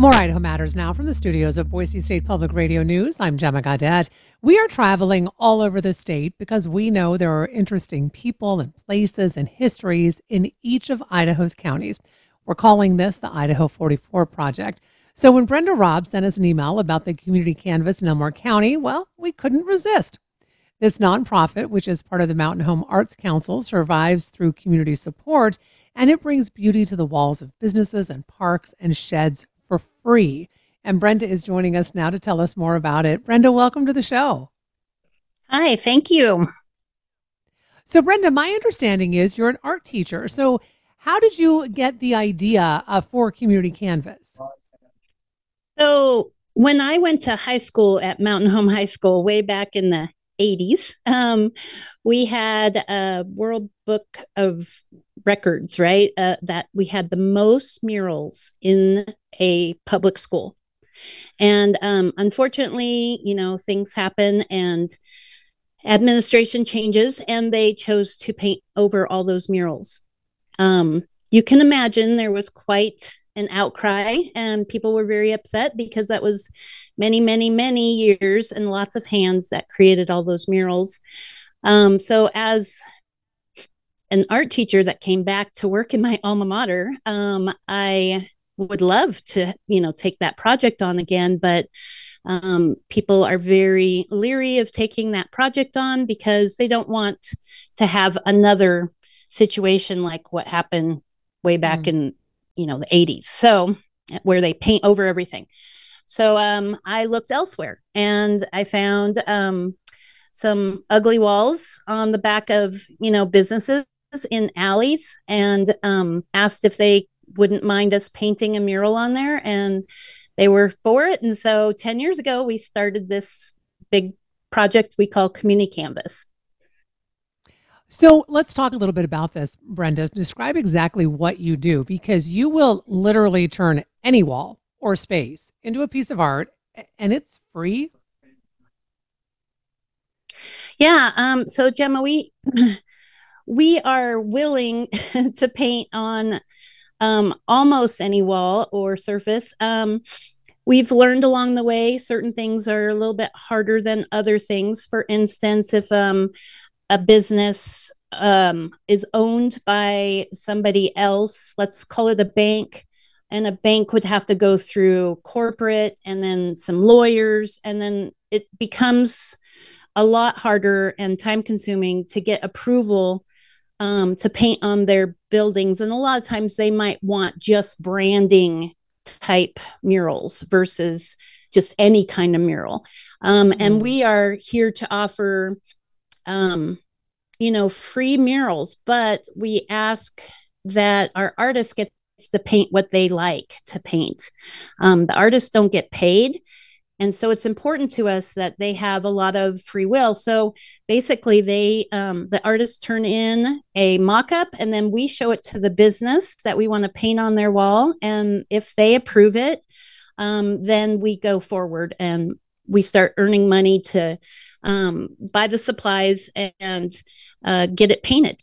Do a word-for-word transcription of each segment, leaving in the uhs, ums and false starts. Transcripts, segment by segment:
More Idaho Matters now from the studios of Boise State Public Radio News. I'm Gemma Gaudette. We are traveling all over the state because we know there are interesting people and places and histories in each of Idaho's counties. We're calling this the Idaho forty-four Project. So when Brenda Robb sent us an email about the community canvas in Elmore County, well, we couldn't resist. This nonprofit, which is part of the Mountain Home Arts Council, survives through community support, and it brings beauty to the walls of businesses and parks and sheds for free. And Brenda is joining us now to tell us more about it. Brenda, welcome to the show. Hi, thank you. So Brenda, my understanding is you're an art teacher. So how did you get the idea uh, for Community Canvas? So when I went to high school at Mountain Home High School way back in the eighties, um, we had a World Book of Records, right? Uh, that we had the most murals in a public school. And um, unfortunately, you know, things happen and administration changes, and they chose to paint over all those murals. Um, you can imagine there was quite an outcry, and people were very upset because that was many, many, many years and lots of hands that created all those murals. Um, so as an art teacher that came back to work in my alma mater, um, I would love to, you know, take that project on again, but um, people are very leery of taking that project on because they don't want to have another situation like what happened way back mm. in, you know, the eighties. So where they paint over everything. So um, I looked elsewhere, and I found um, some ugly walls on the back of, you know, businesses in alleys, and um, asked if they wouldn't mind us painting a mural on there, and they were for it. And so ten years ago, we started this big project we call Community Canvas. So let's talk a little bit about this, Brenda. Describe exactly what you do, because you will literally turn any wall or space into a piece of art, and it's free. Yeah. Um, so Gemma, we we are willing to paint on um, almost any wall or surface. Um, we've learned along the way certain things are a little bit harder than other things. For instance, if um, a business um, is owned by somebody else, let's call it a bank, and a bank would have to go through corporate and then some lawyers, and then it becomes a lot harder and time consuming to get approval um, to paint on their buildings. And a lot of times they might want just branding type murals versus just any kind of mural. Um, mm-hmm. And we are here to offer, um, you know, free murals, but we ask that our artists get to paint what they like to paint. Um, the artists don't get paid. And so it's important to us that they have a lot of free will. So basically they, um, the artists turn in a mock-up, and then we show it to the business that we want to paint on their wall. And if they approve it, um, then we go forward and we start earning money to um, buy the supplies and uh, get it painted.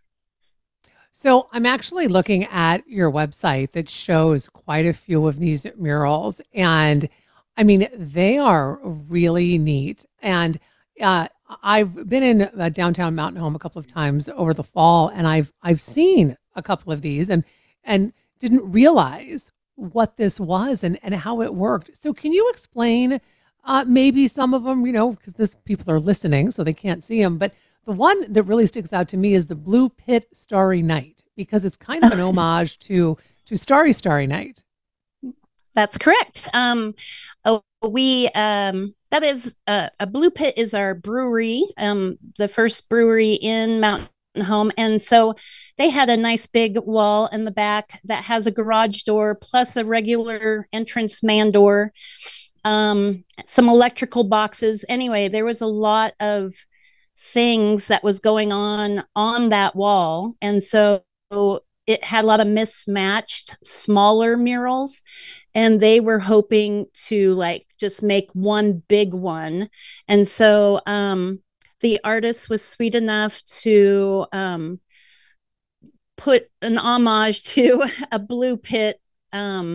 So I'm actually looking at your website that shows quite a few of these murals, and I mean, they are really neat. And uh, I've been in uh, downtown Mountain Home a couple of times over the fall, and I've I've seen a couple of these, and and didn't realize what this was and, and how it worked. So can you explain uh, maybe some of them, you know, because this people are listening, so they can't see them, but the one that really sticks out to me is the Blue Pit Starry Night, because it's kind of an homage to to Starry Starry Night. That's correct. Um, oh, we um, that is uh, a Blue Pit is our brewery, um, the first brewery in Mountain Home, and so they had a nice big wall in the back that has a garage door plus a regular entrance man door, um, some electrical boxes. Anyway, there was a lot of things that was going on on that wall, and so it had a lot of mismatched smaller murals, and they were hoping to like just make one big one. And so um the artist was sweet enough to um put an homage to a Blue Pit um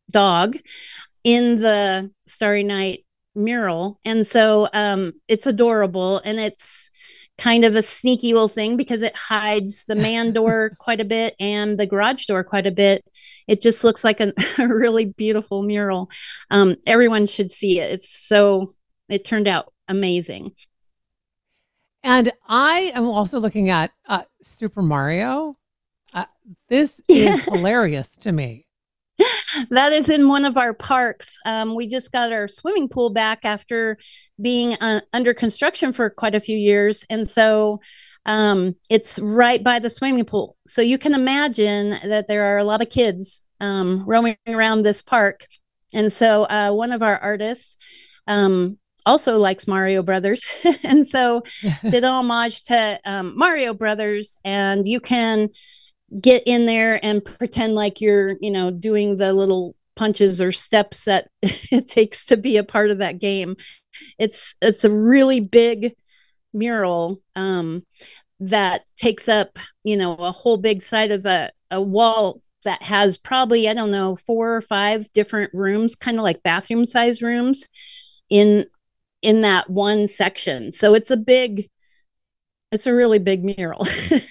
dog in the Starry Night mural. And so um, it's adorable, and it's kind of a sneaky little thing because it hides the man door quite a bit and the garage door quite a bit. It just looks like a, a really beautiful mural. Um, everyone should see it. It's so, it turned out amazing. And I am also looking at uh, Super Mario. Uh, this Yeah. is hilarious to me. That is in one of our parks. Um, we just got our swimming pool back after being uh, under construction for quite a few years. And so um, it's right by the swimming pool. So you can imagine that there are a lot of kids um, roaming around this park. And so uh, one of our artists um, also likes Mario Brothers. And so did an homage to um, Mario Brothers. And you can get in there and pretend like you're, you know, doing the little punches or steps that it takes to be a part of that game. It's it's a really big mural um, that takes up, you know, a whole big side of a, a wall that has probably, I don't know, four or five different rooms, kind of like bathroom size rooms in in that one section. So it's a big, it's a really big mural.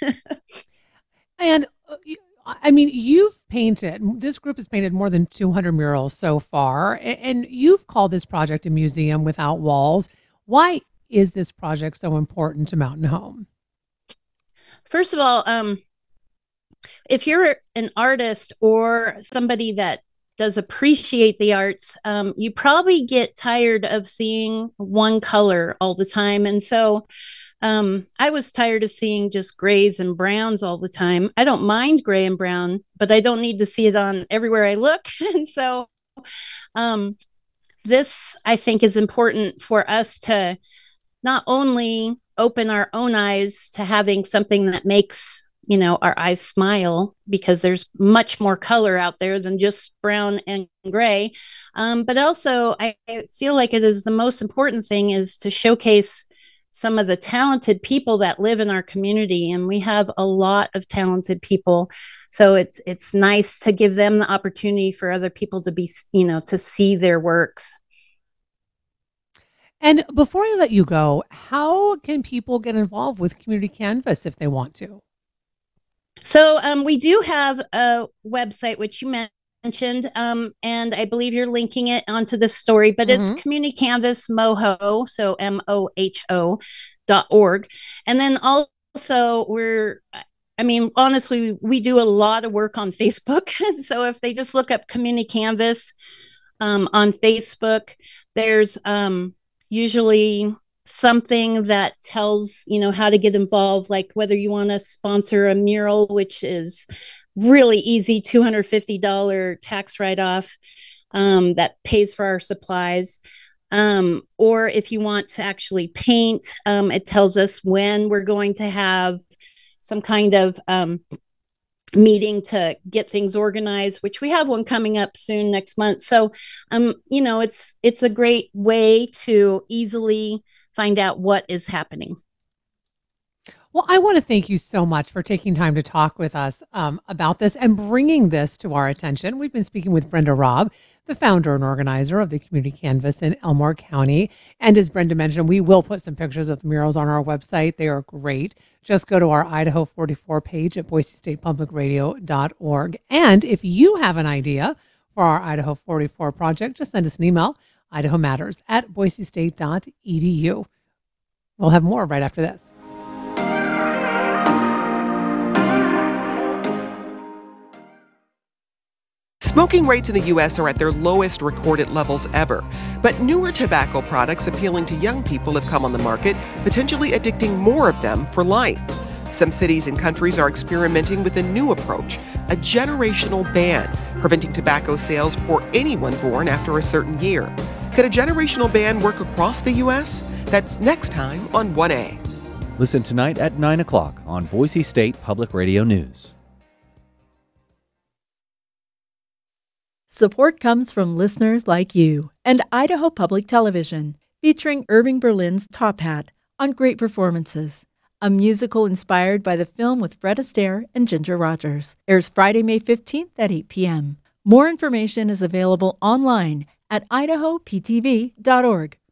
And uh, I mean, you've painted, this group has painted more than two hundred murals so far, and you've called this project a museum without walls. Why is this project so important to Mountain Home? First of all, um, if you're an artist or somebody that does appreciate the arts, um, you probably get tired of seeing one color all the time. And so Um, I was tired of seeing just grays and browns all the time. I don't mind gray and brown, but I don't need to see it on everywhere I look. And so um, this, I think, is important for us to not only open our own eyes to having something that makes, you know, our eyes smile, because there's much more color out there than just brown and gray. Um, but also, I, I feel like it is the most important thing is to showcase some of the talented people that live in our community, and we have a lot of talented people. So it's it's nice to give them the opportunity for other people to be, you know, to see their works. And before I let you go, how can people get involved with Community Canvas if they want to? So um, we do have a website, which you mentioned, um, and I believe you're linking it onto this story, but Mm-hmm. it's Community Canvas Moho, so M O H O dot org. And then also we're, I mean, honestly, we do a lot of work on Facebook. So if they just look up Community Canvas um, on Facebook, there's um, usually something that tells, you know, how to get involved, like whether you want to sponsor a mural, which is really easy, two hundred fifty dollars tax write-off um, that pays for our supplies. Um, or if you want to actually paint, um, it tells us when we're going to have some kind of um, meeting to get things organized, which we have one coming up soon next month. So, um, you know, it's it's a great way to easily find out what is happening. Well, I want to thank you so much for taking time to talk with us um, about this and bringing this to our attention. We've been speaking with Brenda Robb, the founder and organizer of the Community Canvas in Elmore County. And as Brenda mentioned, we will put some pictures of the murals on our website. They are great. Just go to our Idaho forty-four page at boise state public radio dot org. And if you have an idea for our Idaho forty-four project, just send us an email, idaho matters at boise state dot e d u. We'll have more right after this. Smoking rates in the U S are at their lowest recorded levels ever, but newer tobacco products appealing to young people have come on the market, potentially addicting more of them for life. Some cities and countries are experimenting with a new approach, a generational ban, preventing tobacco sales for anyone born after a certain year. Could a generational ban work across the U S? That's next time on one A. Listen tonight at nine o'clock on Boise State Public Radio News. Support comes from listeners like you and Idaho Public Television, featuring Irving Berlin's Top Hat on Great Performances, a musical inspired by the film with Fred Astaire and Ginger Rogers. Airs Friday, May fifteenth at eight p.m. More information is available online at idaho p t v dot org.